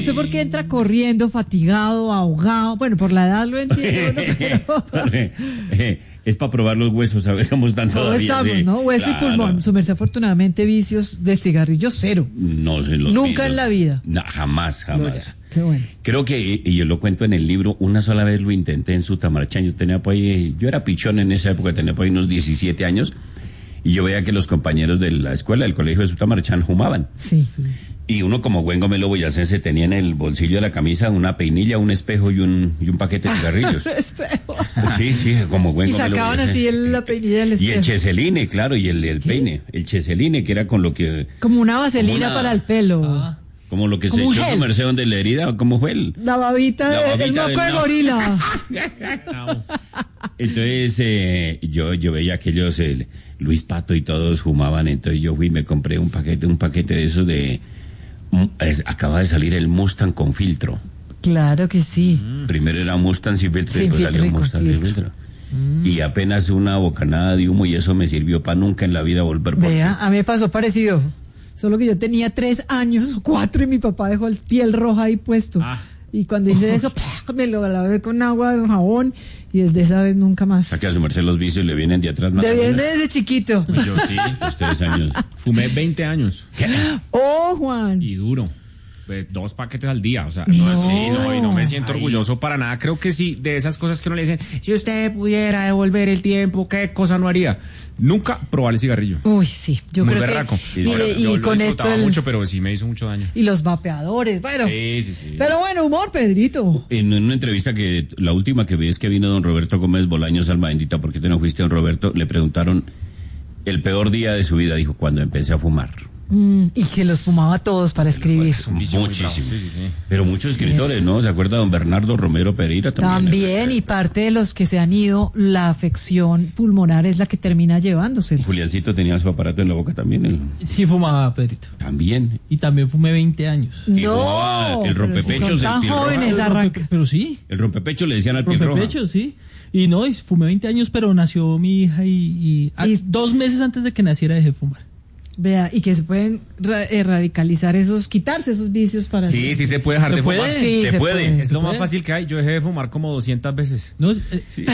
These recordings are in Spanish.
¿usted por qué entra corriendo, fatigado, ahogado? Bueno, por la edad lo entiendo, ¿no? Pero... es para probar los huesos, a ver cómo están todavía. Estamos, ¿no? Hueso y pulmón. Su merced, afortunadamente, vicios de cigarrillo cero. No se los Nunca en la vida. No, jamás. Gloria. Qué bueno. Creo que, y yo lo cuento en el libro, una sola vez lo intenté en Sutamarchán. Yo era pichón en esa época, tenía por ahí unos 17 años, y yo veía que los compañeros de la escuela, del colegio de Sutamarchán, fumaban. Sí. Y uno, como buen gomelo boyacense, tenía en el bolsillo de la camisa una peinilla, un espejo y un paquete de cigarrillos. Espejo. Sí, como buen y gomelo sacaban boyacense. así la peinilla del espejo. Y el cheseline, claro, y el peine. El cheseline, que era con lo que... Como una vaselina para el pelo. Como lo que como se echó su merced donde la herida, ¿cómo fue la babita el moco de gorila. Entonces, yo veía que ellos, Luis Pato y todos fumaban, entonces yo fui y me compré un paquete de esos de... acaba de salir el Mustang con filtro. Claro que sí. Primero era Mustang sin filtro y después salió Mustang sin filtro. Y apenas una bocanada de humo y eso me sirvió para nunca en la vida volver por Vea, a mí me pasó parecido. Solo que yo tenía 3 años o 4 y mi papá dejó el piel roja ahí puesto. Y cuando hice eso, me lo lavé con agua de jabón y desde esa vez nunca más. ¿A que a su merced los vicios le vienen de atrás más? Vienen desde chiquito. Yo sí, los 3 años. Fumé 20 años. ¿Qué? ¡Oh, Juan! Y duro. 2 paquetes al día, o sea, y no me siento orgulloso para nada. Creo que sí, de esas cosas que uno le dicen, si usted pudiera devolver el tiempo, ¿qué cosa no haría? Nunca probar el cigarrillo. Uy, sí, yo muy creo berraco. Que... Mire, y con esto... mucho, pero sí me hizo mucho daño. Y los vapeadores, bueno. Sí. Pero bueno, humor, Pedrito. En una entrevista la última que vi es que vino don Roberto Gómez Bolaños, alma bendita, ¿por qué te no fuiste, don Roberto? Le preguntaron el peor día de su vida, dijo, cuando empecé a fumar. Y que los fumaba todos para escribir. Muchísimo. Pero muchos escritores, ¿no? ¿Se acuerda don Bernardo Romero Pereira también? Y parte de los que se han ido, la afección pulmonar es la que termina llevándose. Juliancito tenía su aparato en la boca también. Sí fumaba, Pedrito. También. Y también fumé 20 años. No, el rompepechos, si son tan jóvenes arranca. Pero sí. El rompepecho le decían al piel roja. Rompepecho, sí. Y no, fumé 20 años, pero nació mi hija y 2 meses antes de que naciera dejé de fumar. Vea, y que se pueden radicalizar quitarse esos vicios para... Sí se puede dejar de fumar. Sí, se puede. Es lo más fácil que hay. Yo dejé de fumar como 200 veces. No, sí.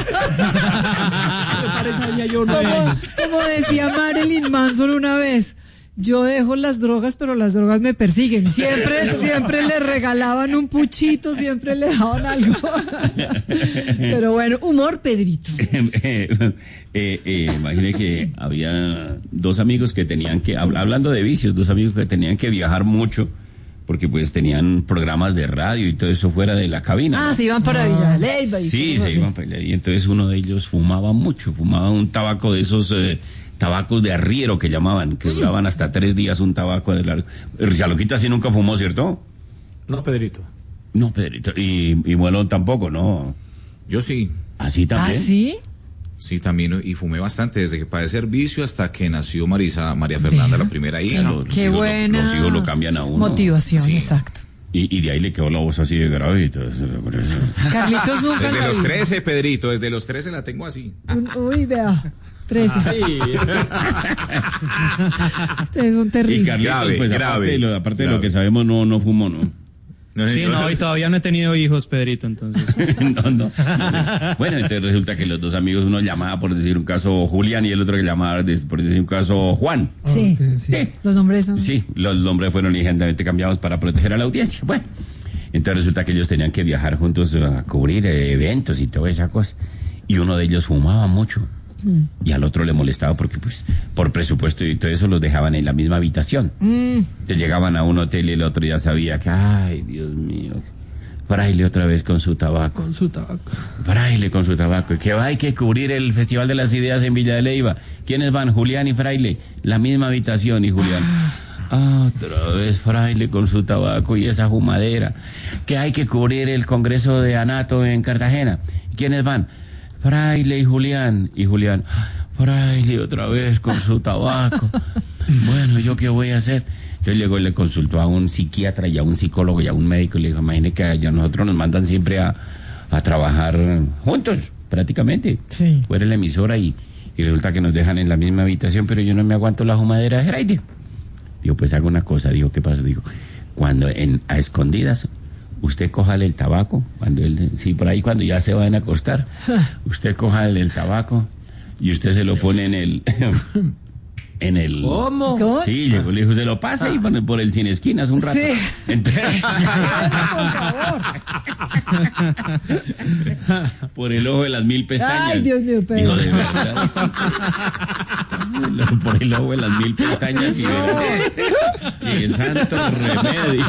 Como decía Marilyn Manson una vez, yo dejo las drogas, pero las drogas me persiguen. Siempre le regalaban un puchito, siempre le daban algo. Pero bueno, humor, Pedrito. Imagine que había 2 amigos que tenían que, hablando de vicios, 2 amigos que tenían que viajar mucho, porque pues tenían programas de radio y todo eso fuera de la cabina. ¿no? Se iban para Villa de Leyva. Sí, se iban para allá. Y entonces uno de ellos fumaba mucho, fumaba un tabaco de esos... tabacos de arriero que llamaban, que duraban hasta 3 días un tabaco de largo. Chaloquita sí nunca fumó, ¿cierto? No, Pedrito. No, Pedrito. Y Muelón tampoco, ¿no? Yo sí. ¿Así también? ¿Ah, sí? Sí, también, y fumé bastante, desde que pasé servicio hasta que nació María Fernanda, la primera hija. Qué buena. Los hijos lo cambian a uno. Motivación, sí. Exacto. Y de ahí le quedó la voz así de grave y todo eso. Carlitos nunca. Desde los 13, Pedrito, desde los 13 la tengo así. Uy, vea. 13. Ustedes son terribles. Y Carlitos, pues grave, aparte de lo que sabemos, no fumó, ¿no? Sí, no, y todavía no he tenido hijos, Pedrito, entonces. No. Bueno, entonces resulta que los 2 amigos, uno llamaba por decir un caso Julián y el otro que llamaba por decir un caso Juan. Sí. Los nombres son... Sí, los nombres fueron ligeramente cambiados para proteger a la audiencia. Bueno, entonces resulta que ellos tenían que viajar juntos a cubrir eventos y toda esa cosa. Y uno de ellos fumaba mucho. Y al otro le molestaba porque pues por presupuesto y todo eso los dejaban en la misma habitación. Te llegaban a un hotel y el otro ya sabía que, ay, Dios mío, Fraile otra vez con su tabaco. Fraile con su tabaco. Que hay que cubrir el Festival de las Ideas en Villa de Leyva. ¿Quiénes van? Julián y Fraile. La misma habitación y Julián. Otra vez Fraile con su tabaco y esa fumadera. Que hay que cubrir el Congreso de Anato en Cartagena. ¿Quiénes van? Fraile y Julián. Y Julián, Fraile otra vez con su tabaco. Bueno, ¿yo qué voy a hacer? Entonces llegó y le consultó a un psiquiatra y a un psicólogo y a un médico y le dijo, imagine que a nosotros nos mandan siempre a trabajar juntos, prácticamente. Sí. Fuera la emisora y resulta que nos dejan en la misma habitación, pero yo no me aguanto la fumadera de Fraile. Digo, pues hago una cosa. Digo, ¿qué pasó? Digo, cuando a escondidas usted cójale el tabaco, por ahí cuando ya se van a acostar, usted cójale el tabaco y usted se lo pone en el ¿Cómo? Sí, llegó el hijo, se lo pasa y por el sin esquinas un rato. Sí. Entonces, Por favor. por el ojo de las 1000 pestañas. Ay, Dios mío, Pedro. Digo, de verdad. Por el ojo de las 1000 pestañas y que santo remedio.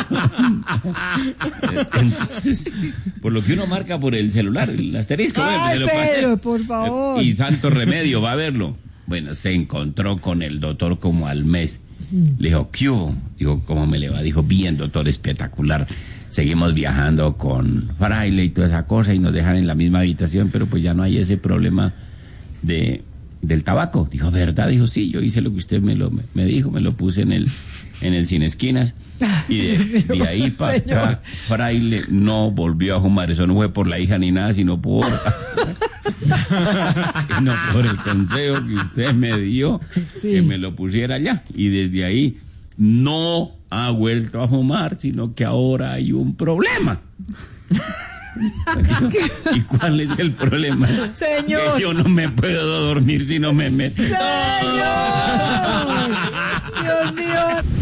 Entonces, por lo que uno marca por el celular, el asterisco. Ay, se lo pasé. Pedro, por favor. Y santo remedio, va a verlo. Bueno, se encontró con el doctor como al mes. Le dijo, ¿qué hubo? Digo, ¿cómo me le va? Dijo, bien, doctor, espectacular. Seguimos viajando con Fraile y toda esa cosa y nos dejan en la misma habitación, pero pues ya no hay ese problema del tabaco. Dijo, ¿verdad? Dijo, sí, yo hice lo que usted me dijo, me lo puse en el sin esquinas. Y de ahí para acá, Fraile no volvió a fumar. Eso no fue por la hija ni nada, sino por el consejo que usted me dio, que me lo pusiera allá. Y desde ahí no ha vuelto a fumar, sino que ahora hay un problema. ¿Y cuál es el problema? Señor. Que yo no me puedo dormir si no me meto. Señor. Dios mío.